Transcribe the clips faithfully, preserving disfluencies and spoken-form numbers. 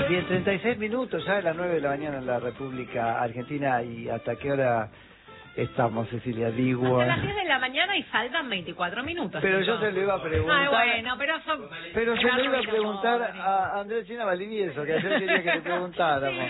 Bien, treinta y seis minutos, ya a las nueve de la mañana en la República Argentina. ¿Y hasta qué hora estamos, Cecilia? Digo, hasta las diez de la mañana y faltan veinticuatro minutos. Pero yo se lo iba a preguntar. Ay, bueno, pero son... Pero se lo iba a preguntar a Andrés China Valivieso, que ayer quería que le preguntáramos.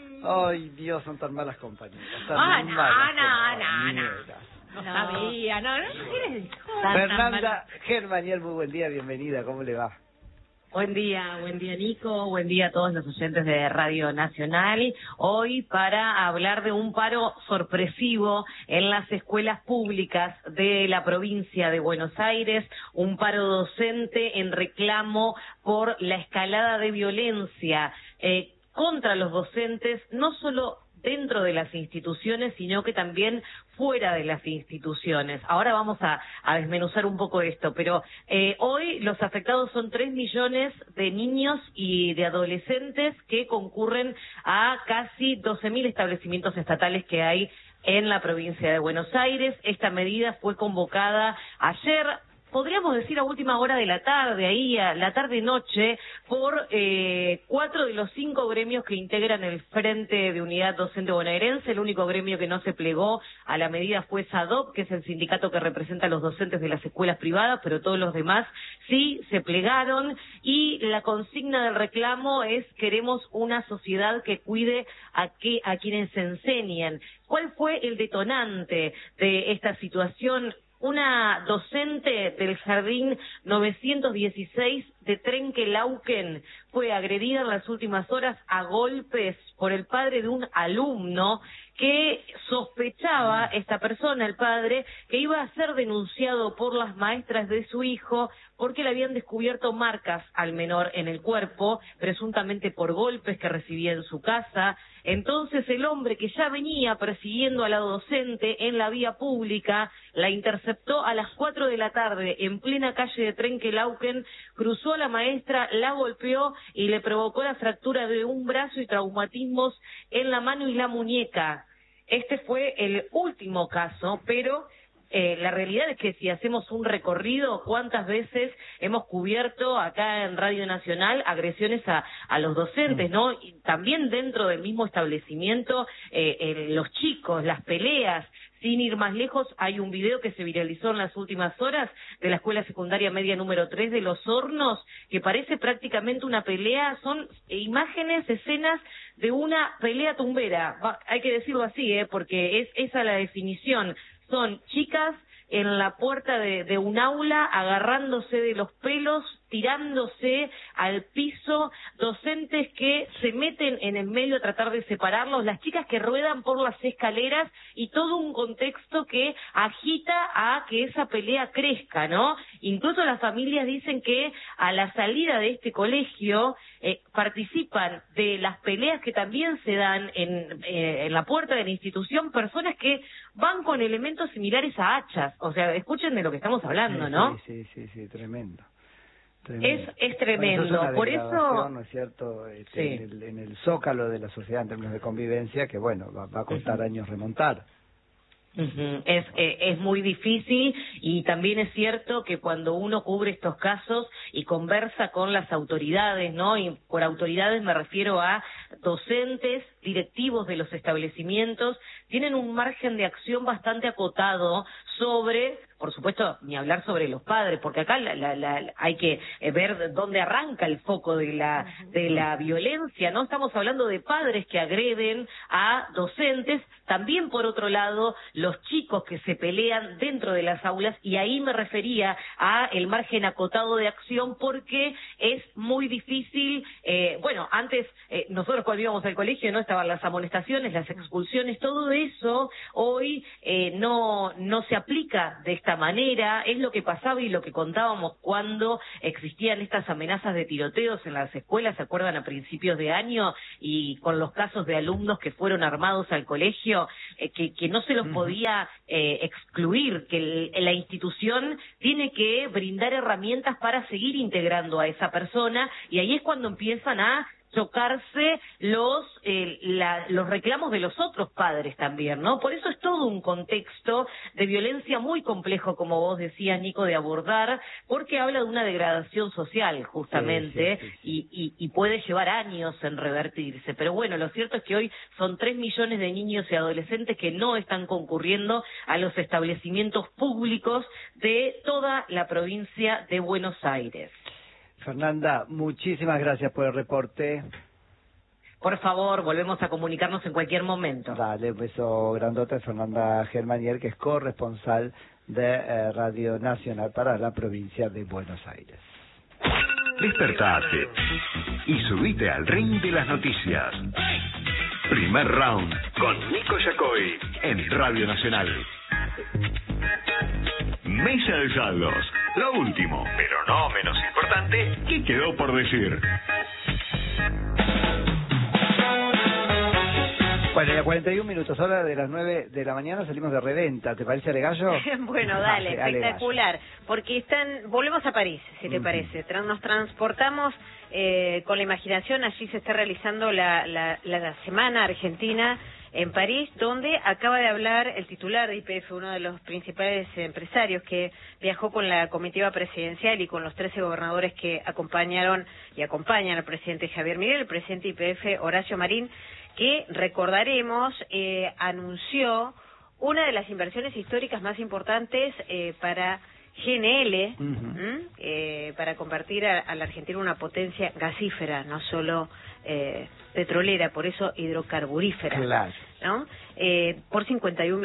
Ay, Dios, son tan malas compañeras. Tan Ah, no, malas no, no, compañeras. no. No sabía, no, no eres Fernanda Germaniel, muy buen día, bienvenida, ¿cómo le va? Buen día, buen día Nico, buen día a todos los oyentes de Radio Nacional. Hoy para hablar de un paro sorpresivo en las escuelas públicas de la provincia de Buenos Aires, un paro docente en reclamo por la escalada de violencia eh, contra los docentes, no solo dentro de las instituciones, sino que también fuera de las instituciones. Ahora vamos a, a desmenuzar un poco esto, pero eh, hoy los afectados son tres millones de niños y de adolescentes que concurren a casi doce mil establecimientos estatales que hay en la provincia de Buenos Aires. Esta medida fue convocada ayer, podríamos decir a última hora de la tarde, ahí a la tarde-noche, por eh, cuatro de los cinco gremios que integran el Frente de Unidad Docente Bonaerense. El único gremio que no se plegó a la medida fue SADOP, que es el sindicato que representa a los docentes de las escuelas privadas, pero todos los demás sí se plegaron. Y la consigna del reclamo es: queremos una sociedad que cuide a, que, a quienes enseñan. ¿Cuál fue el detonante de esta situación? Una docente del Jardín novecientos dieciséis de Trenquelauquen fue agredida en las últimas horas a golpes por el padre de un alumno que sospechaba, esta persona, el padre, que iba a ser denunciado por las maestras de su hijo porque le habían descubierto marcas al menor en el cuerpo, presuntamente por golpes que recibía en su casa. Entonces el hombre, que ya venía persiguiendo a la docente en la vía pública, la interceptó a las cuatro de la tarde en plena calle de Trenquelauquen, cruzó a la maestra, la golpeó y le provocó la fractura de un brazo y traumatismos en la mano y la muñeca. Este fue el último caso, pero Eh, la realidad es que si hacemos un recorrido, ¿cuántas veces hemos cubierto acá en Radio Nacional agresiones a, a los docentes, ¿no? Y también dentro del mismo establecimiento, eh, eh, los chicos, las peleas. Sin ir más lejos, hay un video que se viralizó en las últimas horas de la Escuela Secundaria Media número tres de Los Hornos, que parece prácticamente una pelea. Son imágenes, escenas de una pelea tumbera. Va, hay que decirlo así, ¿eh? Porque es esa la definición. Son chicas en la puerta de, de un aula agarrándose de los pelos, tirándose al piso, docentes que se meten en el medio a tratar de separarlos, las chicas que ruedan por las escaleras y todo un contexto que agita a que esa pelea crezca, ¿no? Incluso las familias dicen que a la salida de este colegio eh, participan de las peleas que también se dan en, eh, en la puerta de la institución personas que van con elementos similares a hachas. O sea, escuchen de lo que estamos hablando, sí, ¿no? Sí, sí, sí, sí, tremendo. Tremendo. Es, es tremendo, bueno, eso es por eso... ¿no es cierto? Este, sí. en, el, en el zócalo de la sociedad en términos de convivencia, que bueno, va, va a costar uh-huh. años remontar. Uh-huh. Es, eh, es muy difícil, y también es cierto que cuando uno cubre estos casos y conversa con las autoridades, ¿no? Y por autoridades me refiero a docentes, directivos de los establecimientos, tienen un margen de acción bastante acotado sobre, por supuesto, ni hablar sobre los padres, porque acá la, la, la, hay que ver dónde arranca el foco de la, de la violencia, ¿no? Estamos hablando de padres que agreden a docentes, también por otro lado, los chicos que se pelean dentro de las aulas, y ahí me refería a el margen acotado de acción, porque es muy difícil, eh, bueno, antes eh, nosotros cuando íbamos al colegio, ¿no? Estaban las amonestaciones, las expulsiones, todo eso hoy eh, no, no se aplica de esta manera. Es lo que pasaba y lo que contábamos cuando existían estas amenazas de tiroteos en las escuelas, ¿se acuerdan? A principios de año, y con los casos de alumnos que fueron armados al colegio, eh, que, que no se los podía eh, excluir, que el, la institución tiene que brindar herramientas para seguir integrando a esa persona, y ahí es cuando empiezan a chocarse los eh, la, los reclamos de los otros padres también, ¿no? Por eso es todo un contexto de violencia muy complejo, como vos decías, Nico, de abordar, porque habla de una degradación social, justamente, sí, sí, sí. Y, y, y puede llevar años en revertirse. Pero bueno, lo cierto es que hoy son tres millones de niños y adolescentes que no están concurriendo a los establecimientos públicos de toda la provincia de Buenos Aires. Fernanda, muchísimas gracias por el reporte. Por favor, volvemos a comunicarnos en cualquier momento. Dale, un beso grandote, Fernanda Germanier, que es corresponsal de eh, Radio Nacional para la provincia de Buenos Aires. Despertate y subite al ring de las noticias. Primer round con Nico Yacoy en Radio Nacional. Mesa de saldos. Lo último, pero no menos importante, ¿qué quedó por decir? Bueno, ya cuarenta y un minutos, ahora de las nueve de la mañana salimos de reventa. ¿Te parece, Alegallo? Bueno, dale, Dale, espectacular. Alegallo. Porque están, volvemos a París, si te uh-huh. parece. Tra- nos transportamos eh, con la imaginación. Allí se está realizando la, la, la Semana Argentina en París, donde acaba de hablar el titular de Y P F, uno de los principales empresarios que viajó con la comitiva presidencial y con los trece gobernadores que acompañaron y acompañan al presidente Javier Milei, el presidente Y P F, Horacio Marín, que recordaremos eh, anunció una de las inversiones históricas más importantes eh, para G N L, uh-huh. eh, para convertir a, a la Argentina una potencia gasífera, no solo eh, petrolera, por eso hidrocarburífera, claro. ¿no? Eh, por cincuenta y un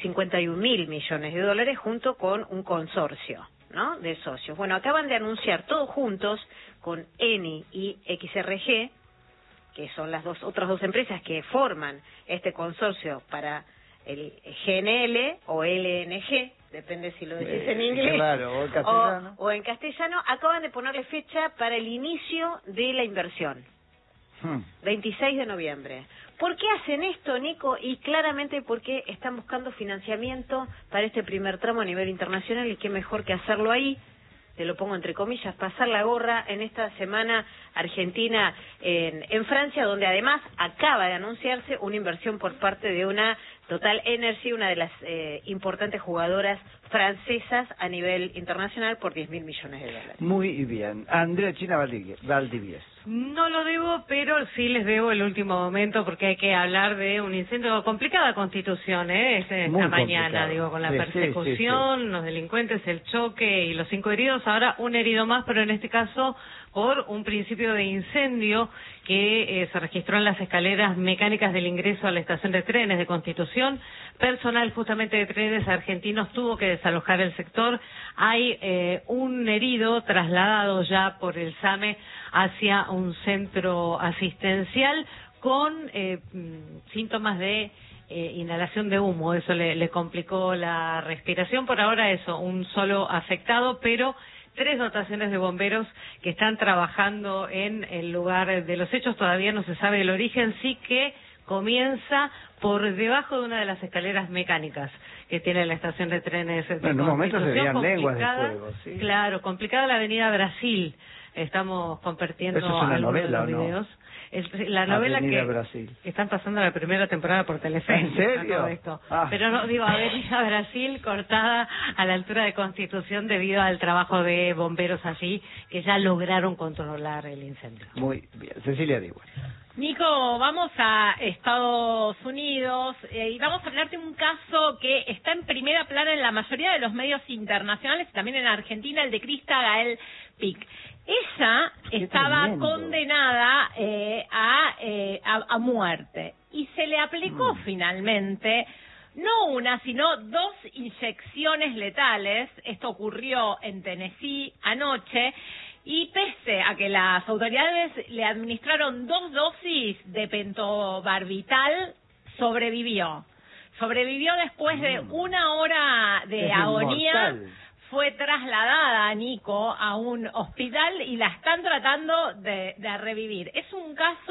mil millones de dólares junto con un consorcio, ¿no?, de socios. Bueno, acaban de anunciar todos juntos con Eni y X R G, que son las dos otras dos empresas que forman este consorcio para el G N L o L N G, depende si lo decís en inglés claro, o, en castellano. O, o en castellano, acaban de ponerle fecha para el inicio de la inversión, hmm. veintiséis de noviembre. ¿Por qué hacen esto, Nico? Y claramente porque están buscando financiamiento para este primer tramo a nivel internacional, y qué mejor que hacerlo ahí, te lo pongo entre comillas, pasar la gorra en esta semana argentina en, en Francia, donde además acaba de anunciarse una inversión por parte de una Total Energy, una de las eh, importantes jugadoras francesas a nivel internacional, por diez mil millones de dólares. Muy bien. Andrea China Valdivieso. No lo debo, pero sí les debo el último momento, porque hay que hablar de un incendio, complicada Constitución, ¿eh? Esta Muy mañana, complicado. digo, con la sí, persecución, sí, sí, sí. los delincuentes, el choque y los cinco heridos, ahora un herido más, pero en este caso por un principio de incendio que eh, se registró en las escaleras mecánicas del ingreso a la estación de trenes de Constitución. Personal justamente de Trenes Argentinos tuvo que desalojar el sector. Hay eh, un herido trasladado ya por el SAME hacia un centro asistencial con eh, síntomas de eh, inhalación de humo. Eso le, le complicó la respiración. Por ahora eso, un solo afectado, pero tres dotaciones de bomberos que están trabajando en el lugar de los hechos. Todavía no se sabe el origen, sí que comienza por debajo de una de las escaleras mecánicas que tiene la estación de trenes de bueno, en un momento se veían lenguas de complicada, fuego, ¿sí? Claro, complicada la avenida Brasil. Estamos compartiendo ¿eso es una algunos novela, de los o no? videos. Es la novela Avenida que Brasil. están pasando la primera temporada por Telefe. ¿En serio? Todo esto. Ah. Pero no, digo, Avenida Brasil cortada a la altura de Constitución debido al trabajo de bomberos allí, que ya lograron controlar el incendio. Muy bien. Cecilia Diwan. Nico, vamos a Estados Unidos eh, y vamos a hablar de un caso que está en primera plana en la mayoría de los medios internacionales, también en Argentina, el de Krista Gael Pic. Ella Qué estaba tremendo. condenada eh, a, eh, a, a muerte y se le aplicó mm. finalmente no una, sino dos inyecciones letales. Esto ocurrió en Tennessee anoche. Y pese a que las autoridades le administraron dos dosis de pentobarbital, sobrevivió. Sobrevivió después de una hora de Es agonía. inmortal. Fue trasladada, Nico, a un hospital y la están tratando de, de revivir. Es un caso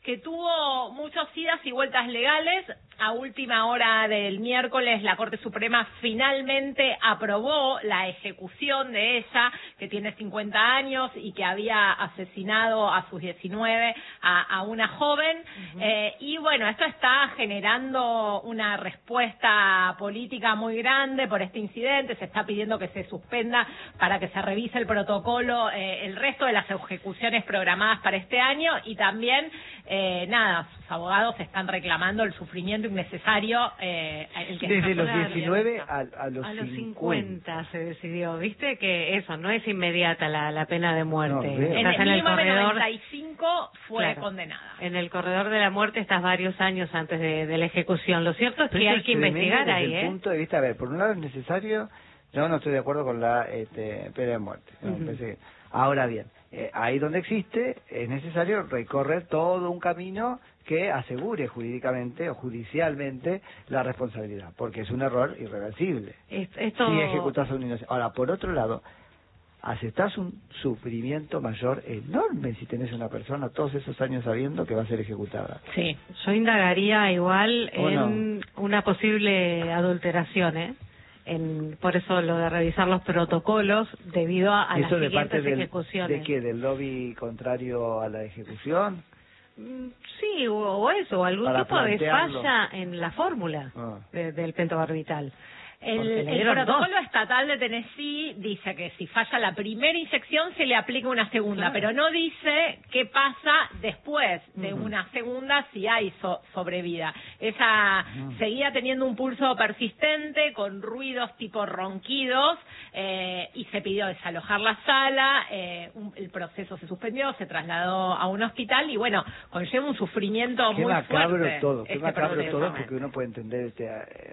que tuvo muchos idas y vueltas legales. A última hora del miércoles, la Corte Suprema finalmente aprobó la ejecución de ella, que tiene cincuenta años y que había asesinado a sus diecinueve a, a una joven. Uh-huh. Eh, y bueno, esto está generando una respuesta política muy grande por este incidente. Se está pidiendo que se suspenda para que se revise el protocolo, eh, el resto de las ejecuciones programadas para este año. Y también, eh, nada, sus abogados están reclamando el sufrimiento innecesario. Eh, el que Desde los diecinueve a, a los, a los cincuenta. cincuenta se decidió. Viste que eso, no es inmediata la, la pena de muerte. No, en el, en el mínimo de corredor, noventa y cinco fue claro, condenada. En el corredor de la muerte estás varios años antes de, de la ejecución. Lo cierto es Pero que eso hay es que tremendo investigar desde ahí, el ¿eh? punto de vista, a ver, por un lado es necesario, yo no estoy de acuerdo con la este, pena de muerte. ¿no? Uh-huh. Pensé, ahora bien, eh, ahí donde existe es necesario recorrer todo un camino que asegure jurídicamente o judicialmente la responsabilidad, porque es un error irreversible. Esto... Si ejecutas a un inocente. Ahora, por otro lado, aceptás un sufrimiento mayor enorme si tenés una persona todos esos años sabiendo que va a ser ejecutada. Sí, yo indagaría igual en no? una posible adulteración, ¿eh? En, por eso lo de revisar los protocolos debido a, a las ¿Eso de siguientes parte del, ejecuciones. de qué? ¿Del lobby contrario a la ejecución? Sí, o, o eso, o algún Para tipo de plantearlo. falla en la fórmula Ah. de- del pentobarbital. El, Porque le el dieron protocolo dos. estatal de Tennessee dice que si falla la primera inyección se le aplica una segunda, Claro. pero no dice qué pasa después de Ujú. una segunda si hay so- sobrevida. Ella Ujú. seguía teniendo un pulso persistente con ruidos tipo ronquidos eh, y se pidió desalojar la sala, eh, un- el proceso se suspendió, se trasladó a un hospital y bueno, conlleva un sufrimiento Qué muy macabro fuerte. todo, qué este macabro proceso. todo, porque uno puede entender este,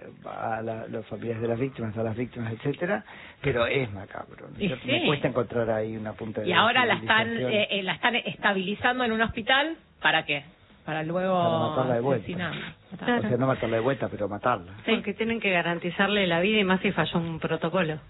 a, a la, los familiares de las víctimas, a las víctimas, etcétera, pero es macabro. ¿no? Y Me sí. cuesta encontrar ahí una punta de Y ahora la están civilización. eh, eh, la están estabilizando en un hospital, ¿para qué? Para luego Para matarla de vuelta. asesinarla. Claro. O sea, no matarla de vuelta, pero matarla. Sí. Porque tienen que garantizarle la vida y más si falló un protocolo.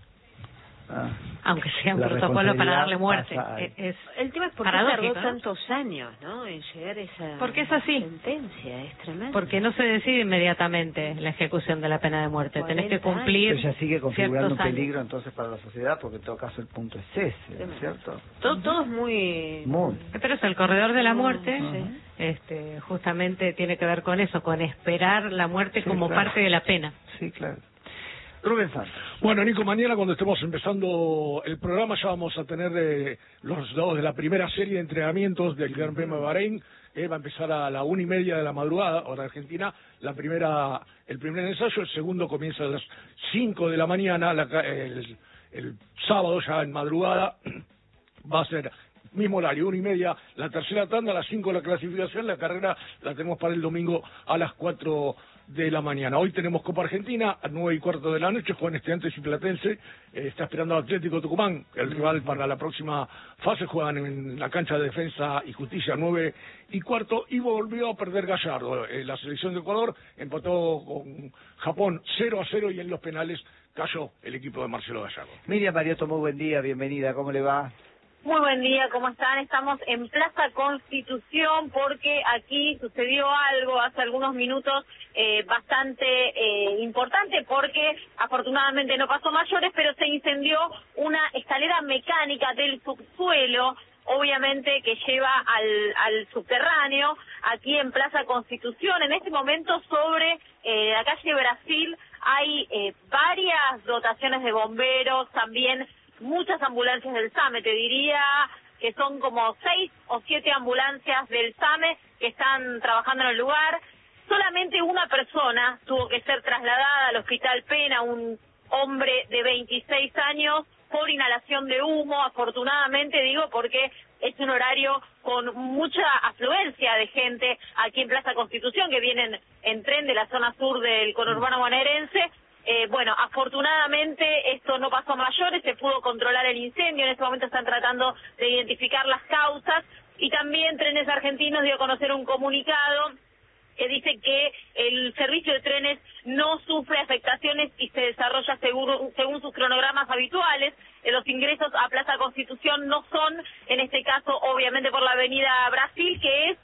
Ah. Aunque sea un La protocolo para darle responsabilidad muerte. pasa ahí. Es, es El tema es por qué paradójico, tardó ¿no? tantos años, ¿no? En llegar a esa Porque es así. sentencia, es tremendo. Porque no se decide inmediatamente la ejecución de la pena de muerte. Tenés que cuarenta cumplir Pero ya sigue configurando un ciertos años. peligro entonces para la sociedad, porque en todo caso el punto es ese, ¿no es cierto? Todo, todo es muy... Muy. Pero es el corredor de la muerte, Sí. este, justamente tiene que ver con eso, con esperar la muerte Sí, como claro. parte de la pena. Sí, claro. Rubén Santos. Bueno, Nico, mañana cuando estemos empezando el programa ya vamos a tener eh, los resultados de la primera serie de entrenamientos del Gran Premio de Bahrein. Eh, va a empezar a la una y media de la madrugada, hora argentina. La primera, el primer ensayo, el segundo comienza a las cinco de la mañana. La ca- el, el sábado ya en madrugada va a ser mismo horario, una y media, la tercera tanda, a las cinco la clasificación, la carrera la tenemos para el domingo a las cuatro de la mañana. Hoy tenemos Copa Argentina, a nueve y cuarto de la noche, juegan Estudiantes y Platense, eh, está esperando al Atlético Tucumán, el rival para la próxima fase, juegan en la cancha de Defensa y Justicia, nueve y cuarto, y volvió a perder Gallardo. Eh, la selección de Ecuador empató con Japón cero a cero y en los penales cayó el equipo de Marcelo Gallardo. Miriam Mariotto, muy buen día, bienvenida, ¿cómo le va? Muy buen día, ¿cómo están? Estamos en Plaza Constitución porque aquí sucedió algo hace algunos minutos eh, bastante eh, importante porque afortunadamente no pasó mayores, pero se incendió una escalera mecánica del subsuelo, obviamente que lleva al, al subterráneo, aquí en Plaza Constitución. En este momento sobre eh, la calle Brasil hay eh, varias dotaciones de bomberos, también muchas ambulancias del SAME, te diría que son como seis o siete ambulancias del SAME que están trabajando en el lugar. Solamente una persona tuvo que ser trasladada al Hospital Pena, un hombre de veintiséis años, por inhalación de humo, afortunadamente digo, porque es un horario con mucha afluencia de gente aquí en Plaza Constitución, que vienen en tren de la zona sur del conurbano bonaerense. Eh, bueno, afortunadamente esto no pasó a mayores, se pudo controlar el incendio, en este momento están tratando de identificar las causas, y también Trenes Argentinos dio a conocer un comunicado que dice que el servicio de trenes no sufre afectaciones y se desarrolla seguro, según sus cronogramas habituales. Eh, los ingresos a Plaza Constitución no son, en este caso, obviamente por la avenida Brasil, que es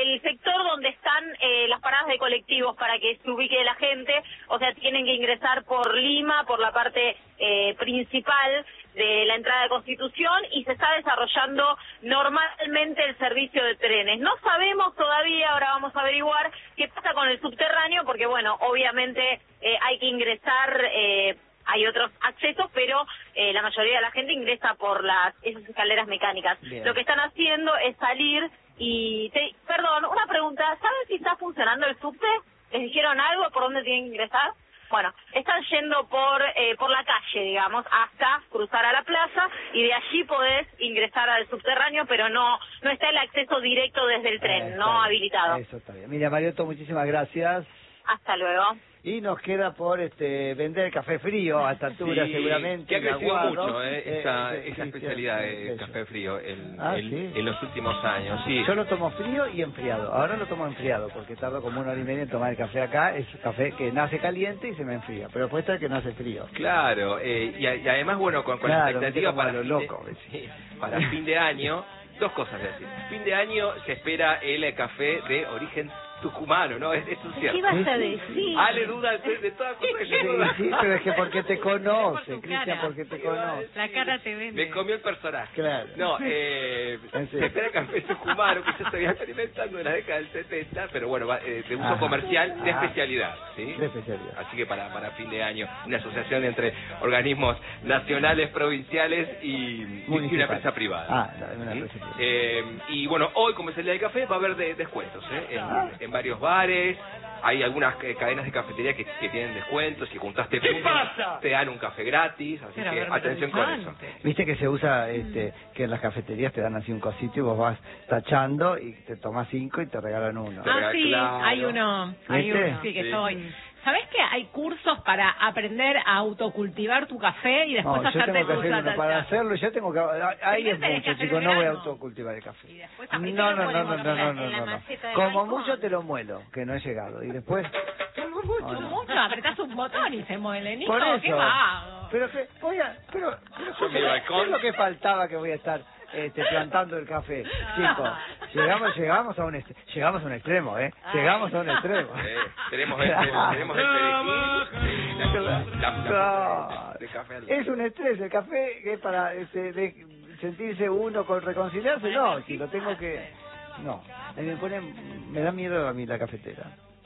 el sector donde están eh, las paradas de colectivos para que se ubique la gente, o sea, tienen que ingresar por Lima, por la parte eh, principal de la entrada de Constitución, y se está desarrollando normalmente el servicio de trenes. No sabemos todavía, ahora vamos a averiguar qué pasa con el subterráneo, porque bueno, obviamente eh, hay que ingresar, eh, hay otros accesos, pero eh, la mayoría de la gente ingresa por las esas escaleras mecánicas. Bien. Lo que están haciendo es salir y... Te, perdón, una pregunta, ¿saben si está funcionando el subte? ¿Les dijeron algo por dónde tienen que ingresar? Bueno, están yendo por eh, por la calle, digamos, hasta cruzar a la plaza, y de allí podés ingresar al subterráneo, pero no no está el acceso directo desde el tren, Eh, no bien. habilitado. Eso está bien. Mira, Mariotto, muchísimas gracias. Hasta luego. Y nos queda por este vender café frío a esta altura, Sí, seguramente. que ha el crecido aguado. mucho eh, Eh, esa, eh, esa Cristian, especialidad de eso. café frío en, Ah, en- ¿sí? en los últimos años. Sí. Yo lo tomo frío y enfriado. Ahora lo tomo enfriado porque tardo como una hora y media en tomar el café acá. Es café que nace caliente y se me enfría. Pero después está que nace frío. Claro, eh, y, a- y además, bueno, con, con Claro, la expectativa viste como para, a fin lo de- loco. sí, para fin de año, dos cosas decir. Fin de año se espera el café de origen tucumano, ¿no? Es, eso es cierto. ¿Qué vas a decir? Ale duda de, de todas cosas que Sí, yo duda. sí, pero es que porque te Por conoce, tu Cristian, cara. porque te conoce. La cara te vende. Me comió el personaje. Claro. No, eh, En serio. se espera café tucumano, que yo estoy experimentando en la década del setenta, pero bueno, va, eh, de uso Ajá. comercial, de Ah. especialidad, ¿sí? De especialidad. Así que para, para fin de año, una asociación entre organismos nacionales, provinciales y, y una Municipal. empresa privada. Ah, no, una ¿Sí? empresa privada. Eh, y bueno, hoy, como es el día del café, va a haber de- descuentos ¿eh? en, Ah. en varios bares. Hay algunas eh, cadenas de cafetería que, que tienen descuentos. Si juntaste puntos, te dan un café gratis. Así Pero a que ver, atención con eso. interesante. Viste que se usa, este, que en las cafeterías te dan así un cosito y vos vas tachando y te tomas cinco y te regalan uno. Ah, sí, Claro. hay uno, hay ¿Viste? uno, sí, que Sí. soy. ¿Sabés que hay cursos para aprender a autocultivar tu café y después No, yo hacerte tengo que tu hacer uno tata? para hacerlo, yo tengo que... Ahí Primero es tenés que mucho, hacer chicos, el no voy a verano. autocultivar el café. Y después No, primero no, no, no, ponemos no, no, en la- no, en la no, no. maceta del Como balcón. mucho te lo muelo, que no he llegado. Y después... Mucho, No, no. mucho, apretás un botón y se muele. Nico, Por qué eso. vago. Pero que voy a... Pero, pero Yo mi balcón. ¿qué es lo que faltaba que voy a estar este, plantando el café? Chicos, llegamos llegamos a un est- llegamos a un extremo, ¿eh? Llegamos a un extremo. Eh, tenemos el, tenemos el perejil, la, la, la- No. de café al- Es un estrés, el café que es para este, de sentirse uno con reconciliarse, no, si lo tengo que... No, a mí me pone, me da miedo a mí la cafetera.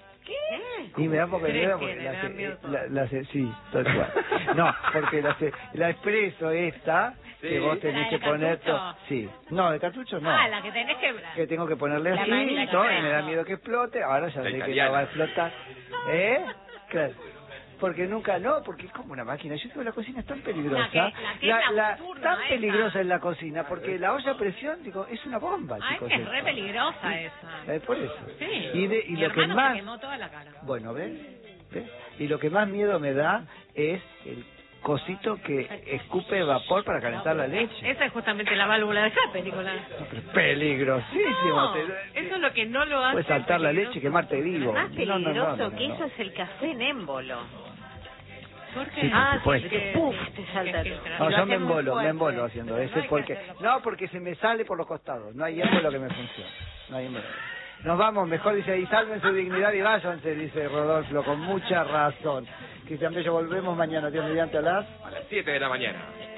¿Qué? Y me da un poco de ¿Crees miedo que porque le la, da ce- miedo todo? la, la ce- sí, tal cual. No, porque la, ce- la expreso esta, Sí. que vos ¿La tenés de que poner... cartucho? to- Sí, no, de cartucho no. Ah, la que tenés que... Que tengo que ponerle La así, manita, ¿no? claro. Y me da miedo que explote, ahora ya La sé que italiana. no va a explotar. ¿Eh? Claro. Porque nunca, no, porque es como una máquina. Yo digo, la cocina es tan peligrosa. La que- la que es la nocturna, tan esa. peligrosa en la cocina, porque la olla a presión, digo, es una bomba, Ay, chicos. que es esto. re peligrosa esa. Eh, por eso. Sí. Y, de, y Mi lo que hermano más... se quemó toda la cara. Bueno, ¿ves? ¿ves? Y lo que más miedo me da es el cosito que escupe vapor para calentar la leche. Esa es justamente la válvula de escape, Nicolás. Peligrosísimo. No, te- eso es lo que no lo hace. Puedes saltar la peligroso. leche y quemarte vivo. Más No, peligroso no, no, no, que no. eso es el café en émbolo. ¿Por qué? Sí, por Ah, sí, supuesto. que puf, te salta que- todo. que- No, Y lo yo me hace muy embolo, me fuerte. embolo haciendo No eso hay que porque hacerlo. no, porque se me sale por los costados. No hay émbolo que me funcione. No hay émbolo. Nos vamos, mejor dice ahí, salven su dignidad y váyanse, dice Rodolfo, con mucha razón. Cristian Bello, volvemos mañana, Dios mediante a las... a las siete de la mañana.